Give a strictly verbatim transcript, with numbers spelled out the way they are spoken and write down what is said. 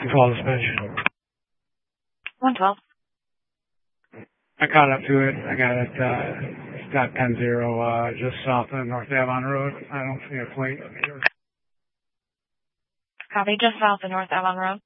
Call dispatch. one twelve. I caught up to it. I got it, uh, it's got ten zero, uh, just south of North Avon Road. I don't see a plate. Copy, just south of North Avon Road.